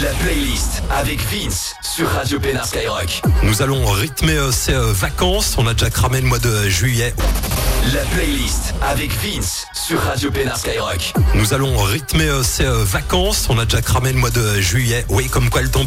La playlist avec Vince sur Radio Pénard Skyrock. Nous allons rythmer ces vacances. On a déjà cramé le mois de juillet. La playlist avec Vince sur Radio Pénard Skyrock. Nous allons rythmer ces vacances. On a déjà cramé le mois de juillet. Oui, comme quoi le temps